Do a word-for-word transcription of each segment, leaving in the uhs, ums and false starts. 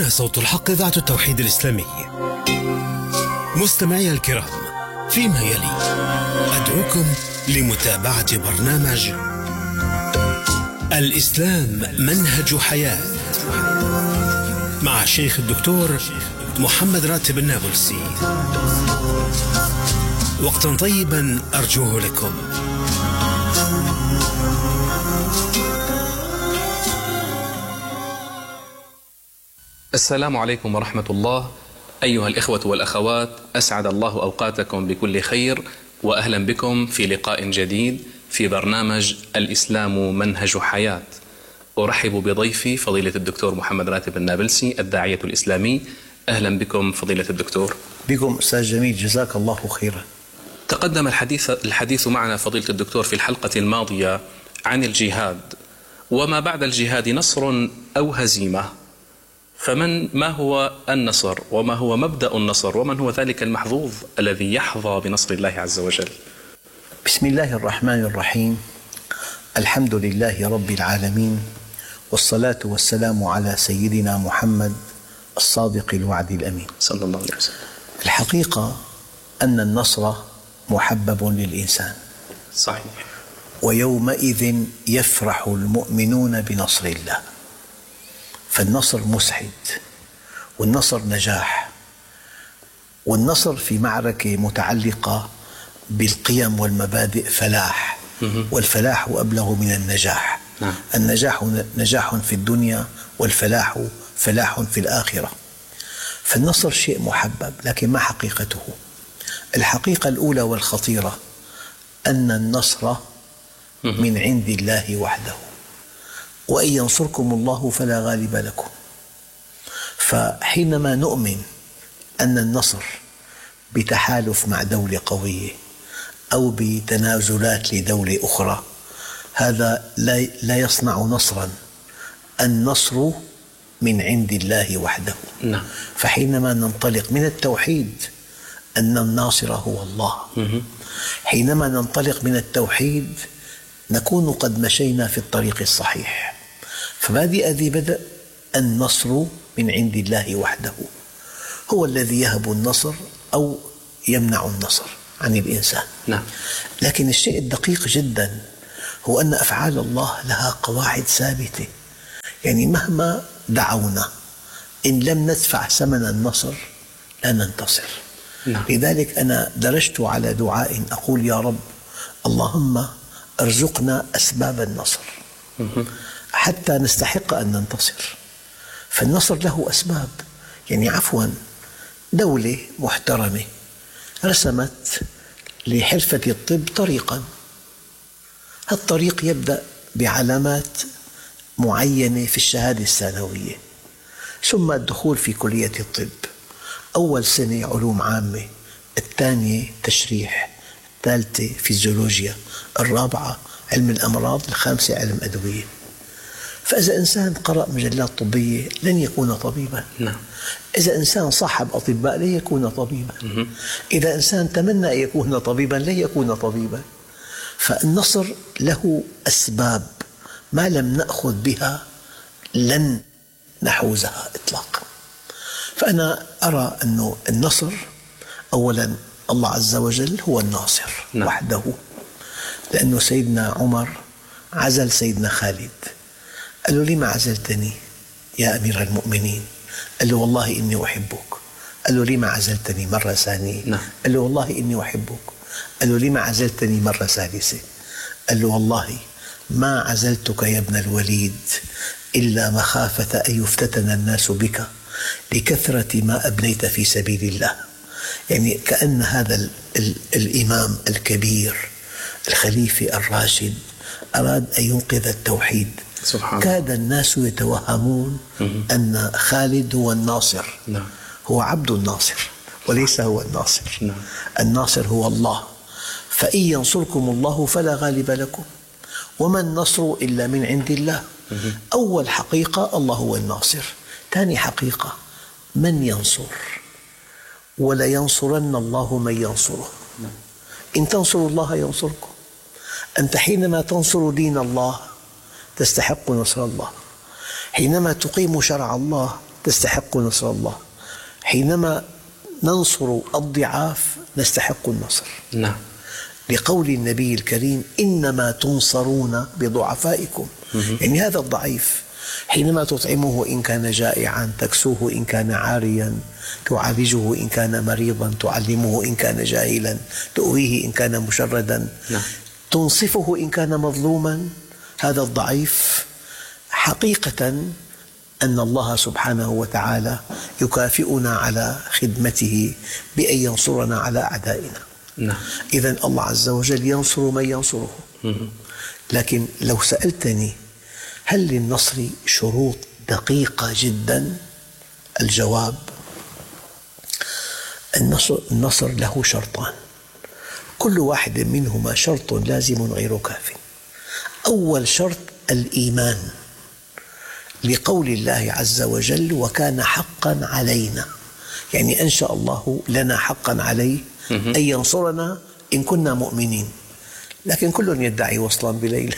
هنا صوت الحق، إذاعة التوحيد الإسلامي. مستمعي الكرام، فيما يلي أدعوكم لمتابعة برنامج الإسلام منهج حياة مع الشيخ الدكتور محمد راتب النابلسي. وقتا طيبا أرجوه لكم. السلام عليكم ورحمة الله. أيها الإخوة والأخوات، أسعد الله أوقاتكم بكل خير، وأهلا بكم في لقاء جديد في برنامج الإسلام منهج حياة. أرحب بضيفي فضيلة الدكتور محمد راتب النابلسي، الداعية الإسلامي. أهلا بكم فضيلة الدكتور. بكم أستاذ جميل، جزاك الله خيرا. تقدم الحديث الحديث معنا فضيلة الدكتور في الحلقة الماضية عن الجهاد وما بعد الجهاد، نصر أو هزيمة. فمن ما هو النصر، وما هو مبدأ النصر، ومن هو ذلك المحظوظ الذي يحظى بنصر الله عز وجل؟ بسم الله الرحمن الرحيم. الحمد لله رب العالمين، والصلاة والسلام على سيدنا محمد الصادق الوعد الأمين صلى الله عليه وسلم. الحقيقة أن النصر محبب للإنسان، صحيح، ويومئذ يفرح المؤمنون بنصر الله. فالنصر مسعد، والنصر نجاح، والنصر في معركة متعلقة بالقيم والمبادئ فلاح، والفلاح أبلغ من النجاح. نعم. النجاح نجاح في الدنيا، والفلاح فلاح في الآخرة. فالنصر شيء محبب، لكن ما حقيقته؟ الحقيقة الأولى والخطيرة أن النصر من عند الله وحده، وإن ينصركم الله فلا غالب لكم. فحينما نؤمن أن النصر بتحالف مع دولة قوية أو بتنازلات لدولة أخرى، هذا لا يصنع نصرا. النصر من عند الله وحده. نعم. فحينما ننطلق من التوحيد أن الناصر هو الله، حينما ننطلق من التوحيد نكون قد مشينا في الطريق الصحيح. فبادئ ذي بدء النصر من عند الله وحده، هو الذي يهب النصر أو يمنع النصر عن الإنسان. نعم. لكن الشيء الدقيق جدا هو أن أفعال الله لها قواعد ثابتة. يعني مهما دعونا، إن لم ندفع ثمن النصر لا ننتصر. نعم. لذلك أنا درجت على دعاء أقول: يا رب، اللهم ارزقنا أسباب النصر حتى نستحق أن ننتصر. فالنصر له أسباب. يعني عفوا، دولة محترمة رسمت لحرفة الطب طريقا، الطريق يبدأ بعلامات معينة في الشهادة الثانوية، ثم الدخول في كلية الطب. أول سنة علوم عامة، الثانية تشريح، الثالثة فيزيولوجيا، الرابعة علم الأمراض، الخامسة علم أدوية. فإذا إنسان قرأ مجلات طبية لن يكون طبيبا. نعم. إذا إنسان صاحب أطباء لن يكون طبيبا. إذا إنسان تمنى أن يكون طبيبا لن يكون طبيبا. فالنصر له أسباب ما لم نأخذ بها لن نحوزها إطلاقا. فأنا أرى أن النصر أولا الله عز وجل هو الناصر. نعم. وحده، لأنه سيدنا عمر عزل سيدنا خالد، قال له: لما عزلتني يا أمير المؤمنين؟ قال له: والله إني أحبك. قال له: لما عزلتني مرة ثانية؟ نعم. قال له: والله إني أحبك. قال له: لما عزلتني مرة ثالثة؟ قال له: والله ما عزلتك يا ابن الوليد إلا مخافة أن يفتتن الناس بك لكثرة ما أبنيت في سبيل الله. يعني كأن هذا ال ال الإمام الكبير الخليفة الراشد أراد أن ينقذ التوحيد. سبحان. كاد الناس يتوهمون أن خالد هو الناصر. نعم. هو عبد الناصر وليس هو الناصر. نعم. الناصر هو الله. فإن ينصركم الله فلا غالب لكم، وما النصر إلا من عند الله. أول حقيقة الله هو الناصر. ثاني حقيقة من ينصر، ولا ينصرن الله من ينصره. إن تنصروا الله ينصركم. أنت حينما تنصر دين الله تستحق نصر الله، حينما تقيم شرع الله تستحق نصر الله. حينما ننصر الضعاف نستحق النصر. نعم. لقول النبي الكريم: إنما تنصرون بضعفائكم. يعني هذا الضعيف حينما تطعمه إن كان جائعا، تكسوه إن كان عاريا، تعالجه إن كان مريضا، تعلمه إن كان جاهلا، تؤويه إن كان مشردا، نعم. تنصفه إن كان مظلوما. هذا الضعيف حقيقة أن الله سبحانه وتعالى يكافئنا على خدمته بأن ينصرنا على أعدائنا. نعم. إذن الله عز وجل ينصر من ينصره. لكن لو سألتني هل للنصر شروط دقيقة جدا؟ الجواب: النصر, النصر له شرطان، كل واحد منهما شرط لازم غير كاف. أول شرط الإيمان، لقول الله عز وجل: وكان حقا علينا، يعني أنشأ الله لنا حقا عليه أن ينصرنا إن كنا مؤمنين. لكن كل يدعي وصلا بليلى،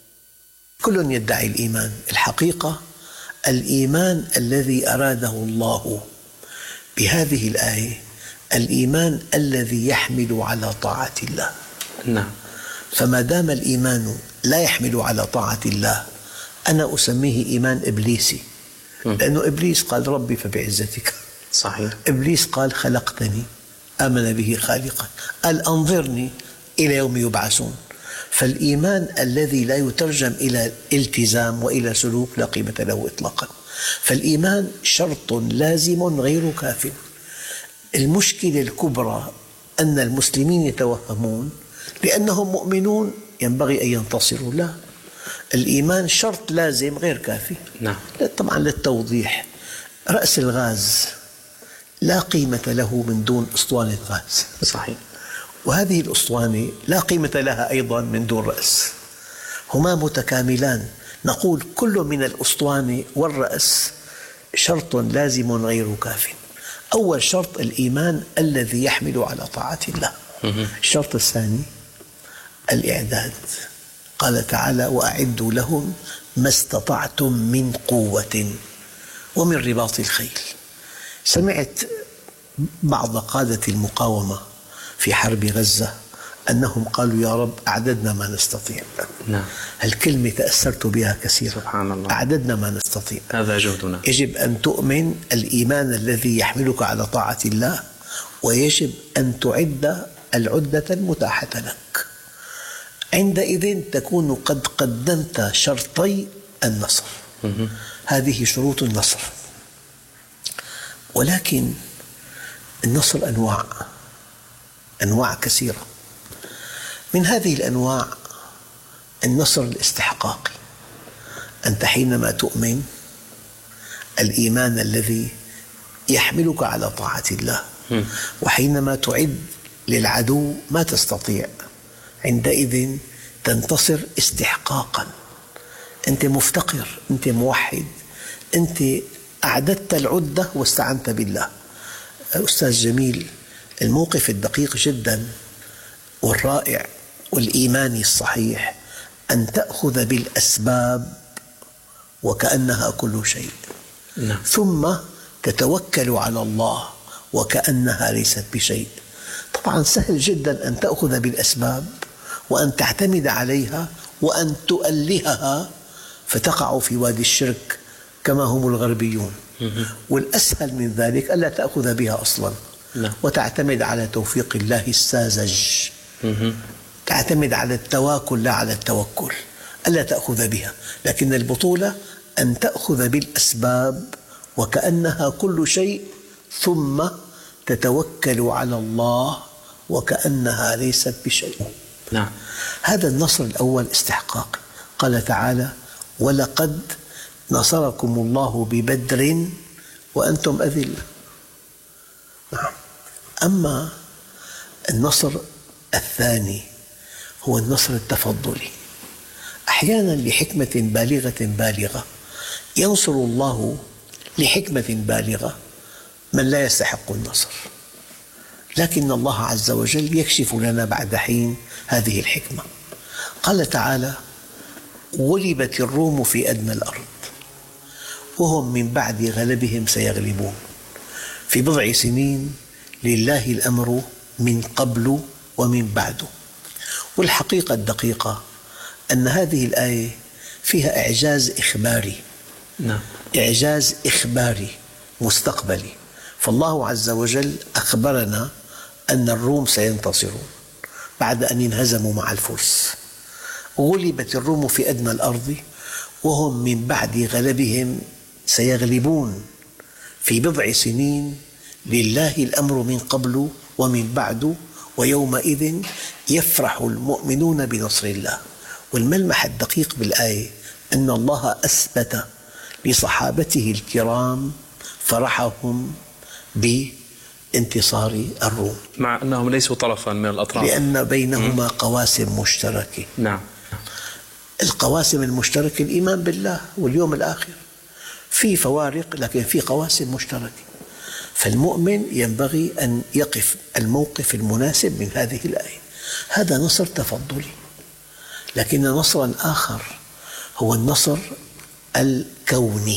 كل يدعي الإيمان. الحقيقة الإيمان الذي أراده الله بهذه الآية الإيمان الذي يحمل على طاعة الله. نعم. فما دام الإيمان لا يحمل على طاعة الله أنا أسميه إيمان إبليسي، لأنه إبليس قال: ربي فبعزتك. صحيح. إبليس قال: خلقتني، آمن به خالقا، قال: أنظرني إلى يوم يبعثون. فالإيمان الذي لا يترجم إلى التزام وإلى سلوك لا قيمة له إطلاقا. فالإيمان شرط لازم غير كاف. المشكلة الكبرى أن المسلمين يتوهمون لأنهم مؤمنون ينبغي أن ينتصروا. لا، الإيمان شرط لازم غير كافي. نعم. طبعا للتوضيح، رأس الغاز لا قيمة له من دون أسطوانة غاز. صحيح. وهذه الأسطوانة لا قيمة لها أيضا من دون رأس، هما متكاملان. نقول كل من الأسطوانة والرأس شرط لازم غير كاف. أول شرط الإيمان الذي يحمل على طاعة الله. الشرط الثاني الإعداد. قال تعالى: وأعدوا لهم ما استطعتم من قوة ومن رباط الخيل. سمعت بعض قادة المقاومة في حرب غزة أنهم قالوا: يا رب أعددنا ما نستطيع. نعم. هالكلمة تأثرت بها كثيرا. سبحان الله. أعددنا ما نستطيع، هذا جهدنا. يجب أن تؤمن الإيمان الذي يحملك على طاعة الله، ويجب أن تعد العدة المتاحة لك. عندئذ تكون قد قدمت شرطي النصر. هذه شروط النصر. ولكن النصر أنواع أنواع كثيرة. من هذه الأنواع النصر الاستحقاقي. أنت حينما تؤمن الإيمان الذي يحملك على طاعة الله، وحينما تعد للعدو ما تستطيع، عندئذ تنتصر استحقاقا. أنت مفتقر، أنت موحد، أنت أعددت العدة واستعنت بالله. أستاذ جميل، الموقف الدقيق جدا والرائع والإيماني الصحيح أن تأخذ بالأسباب وكأنها كل شيء. نعم. ثم تتوكل على الله وكأنها ليست بشيء. طبعا سهل جدا أن تأخذ بالأسباب وأن تعتمد عليها وأن تؤلهها فتقع في وادي الشرك كما هم الغربيون. والأسهل من ذلك ألا تأخذ بها أصلا. لا. وتعتمد على توفيق الله الساذج. تعتمد على التواكل لا على التوكل، ألا تأخذ بها. لكن البطولة أن تأخذ بالأسباب وكأنها كل شيء، ثم تتوكل على الله وكأنها ليست بشيء. نعم. هذا النصر الأول استحقاقي. قال تعالى: ولقد نصركم الله ببدر وأنتم أذلة. نعم. أما النصر الثاني هو النصر التفضلي. أحيانا لحكمة بالغة بالغة ينصر الله لحكمة بالغة من لا يستحق النصر، لكن الله عز وجل يكشف لنا بعد حين هذه الحكمة. قال تعالى: غلبت الروم في أدنى الأرض وهم من بعد غلبهم سيغلبون. في بضع سنين لله الأمر من قبل ومن بعد. والحقيقة الدقيقة أن هذه الآية فيها إعجاز إخباري. نعم. إعجاز إخباري مستقبلي. فالله عز وجل أخبرنا أن الروم سينتصرون بعد أن انهزموا مع الفرس. غلبت الروم في أدنى الأرض وهم من بعد غلبهم سيغلبون. في بضع سنين لله الأمر من قبل ومن بعد ويومئذ يفرح المؤمنون بنصر الله. والملمح الدقيق بالآية أن الله أثبت لصحابته الكرام فرحهم بانتصار الروم، مع أنهم ليسوا طرفا من الأطراف، لأن بينهما قواسم مشتركة. نعم. القواسم المشتركة الإيمان بالله واليوم الآخر. في فوارق لكن في قواسم مشتركة. فالمؤمن ينبغي أن يقف الموقف المناسب من هذه الآية. هذا نصر تفضلي، لكن نصرا آخر هو النصر الكوني.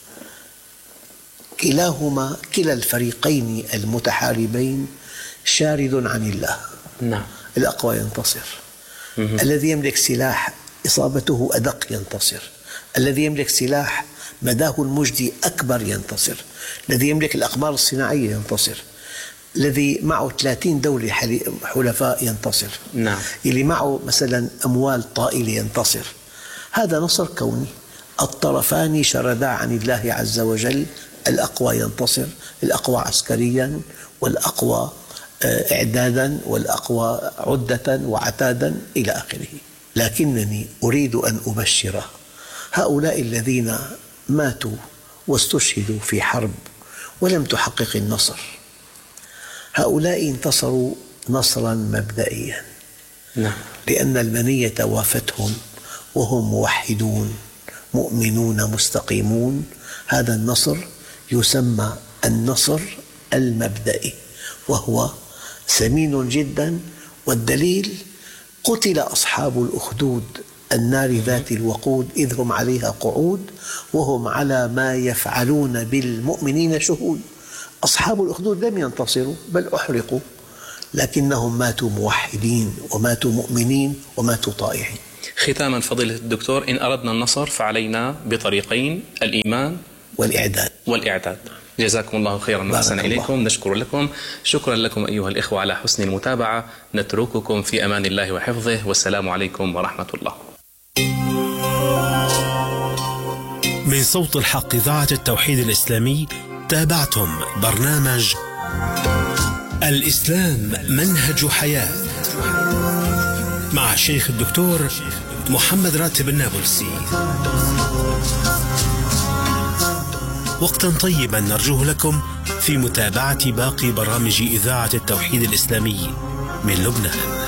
كلاهما كلا الفريقين المتحاربين شارد عن الله. نعم. الأقوى ينتصر. الذي يملك سلاح إصابته أدق ينتصر. الذي يملك سلاح مداه المجدي أكبر ينتصر. الذي يملك الأقمار الصناعية ينتصر. الذي معه ثلاثين دولة حلفاء ينتصر. نعم. اللي معه مثلا أموال طائلة ينتصر. هذا نصر كوني. الطرفان شردا عن الله عز وجل. الأقوى ينتصر، الأقوى عسكريا والأقوى إعدادا والأقوى عدة وعتادا إلى آخره. لكنني أريد أن أبشر هؤلاء الذين ماتوا واستشهدوا في حرب ولم تحقق النصر. هؤلاء انتصروا نصرا مبدئيا. نعم. لأن المنية وافتهم وهم موحدون مؤمنون مستقيمون. هذا النصر يسمى النصر المبدئي وهو ثمين جدا. والدليل قتل أصحاب الأخدود النار ذات الوقود إذ هم عليها قعود وهم على ما يفعلون بالمؤمنين شهود. أصحاب الأخدود لم ينتصروا بل أحرقوا، لكنهم ماتوا موحدين وماتوا مؤمنين وماتوا طائعين. ختاما فضيلة الدكتور، إن أردنا النصر فعلينا بطريقين: الإيمان والإعداد والإعداد. جزاكم الله خيرا وأحسن إليكم. نشكر لكم. شكرا لكم أيها الإخوة على حسن المتابعة. نترككم في أمان الله وحفظه، والسلام عليكم ورحمة الله. من صوت الحق إذاعة التوحيد الإسلامي تابعتم برنامج الإسلام منهج حياة مع الشيخ الدكتور محمد راتب النابلسي. وقتا طيبا نرجوه لكم في متابعة باقي برامج إذاعة التوحيد الإسلامي من لبنان.